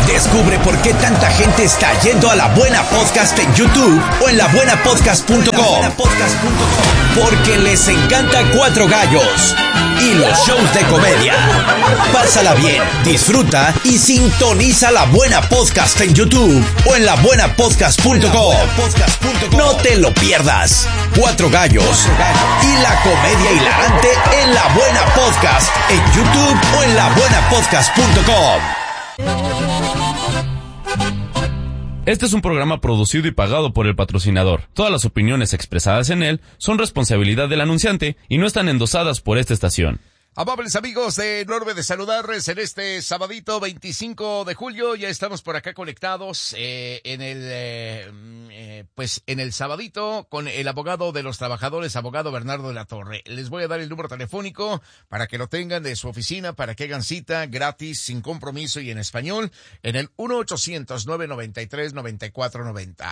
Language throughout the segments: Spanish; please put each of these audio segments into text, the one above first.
Descubre por qué tanta gente está yendo a La Buena Podcast en YouTube o en labuenapodcast.com. Porque les encanta Cuatro Gallos y los shows de comedia. Pásala bien, disfruta y sintoniza La Buena Podcast en YouTube o en labuenapodcast.com. No te lo pierdas. Cuatro Gallos y la comedia hilarante en La Buena Podcast en YouTube o en labuenapodcast.com. Este es un programa producido y pagado por el patrocinador. Todas las opiniones expresadas en él son responsabilidad del anunciante y no están endosadas por esta estación. Amables amigos, enorme de saludarles en este sabadito 25 de julio. Ya estamos por acá conectados en el sabadito con el abogado de los trabajadores, abogado Bernardo de la Torre. Les voy a dar el número telefónico para que lo tengan de su oficina, para que hagan cita gratis, sin compromiso y en español, en el 1-800-993-9490.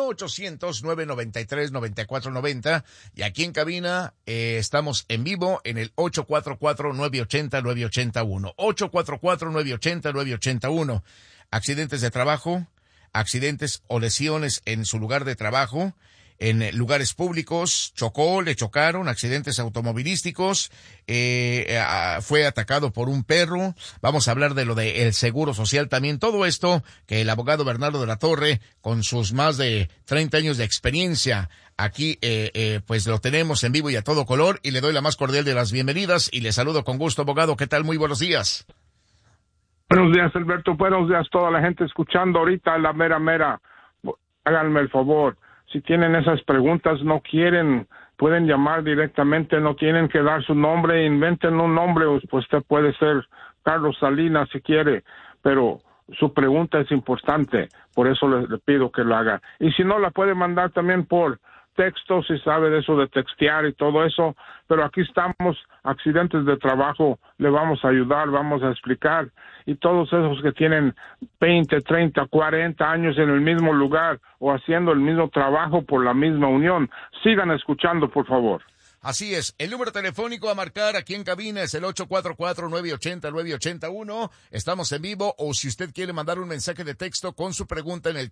1-800-993-9490. Y aquí en cabina estamos en vivo en el 844-980-981. 844-980-981. Accidentes de trabajo, accidentes o lesiones en su lugar de trabajo, en lugares públicos, chocó, le chocaron, accidentes automovilísticos, fue atacado por un perro. Vamos a hablar de lo del seguro social también. Todo esto que el abogado Bernardo de la Torre, con sus más de 30 años de experiencia, aquí pues lo tenemos en vivo y a todo color, y le doy la más cordial de las bienvenidas y le saludo con gusto, abogado. ¿Qué tal? Muy buenos días. Buenos días, Alberto. Buenos días a toda la gente escuchando ahorita la mera. Háganme el favor. Si tienen esas preguntas, no quieren, pueden llamar directamente, no tienen que dar su nombre, inventen un nombre, pues usted puede ser Carlos Salinas si quiere, pero su pregunta es importante, por eso le pido que lo haga. Y si no, la puede mandar también por texto, si sabe de eso de textear y todo eso, pero aquí estamos, accidentes de trabajo, le vamos a ayudar, vamos a explicar, y todos esos que tienen 20, 30, 40 años en el mismo lugar o haciendo el mismo trabajo por la misma unión, sigan escuchando, por favor. Así es, el número telefónico a marcar aquí en cabina es el 844-980-981. Estamos en vivo, o si usted quiere mandar un mensaje de texto con su pregunta en el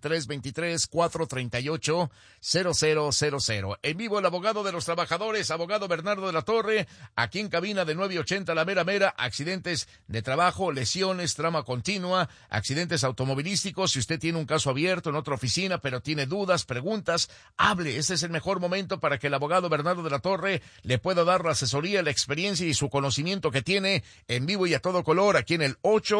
323-438-0000. En vivo el abogado de los trabajadores, abogado Bernardo de la Torre, aquí en cabina de 980 la mera, accidentes de trabajo, lesiones, trama continua, accidentes automovilísticos. Si usted tiene un caso abierto en otra oficina, pero tiene dudas, preguntas, hable. Este es el mejor momento para que el abogado Bernardo de la Torre le pueda dar la asesoría, la experiencia y su conocimiento que tiene en vivo y a todo color aquí en el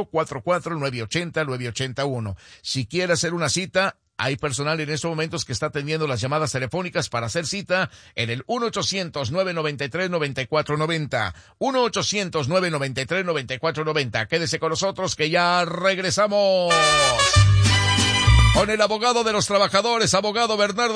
844-980-981. Si quiere hacer una cita, hay personal en estos momentos que está atendiendo las llamadas telefónicas para hacer cita en el 1-800-993-9490. 1-800-993-9490. Quédese con nosotros que ya regresamos con el abogado de los trabajadores, abogado Bernardo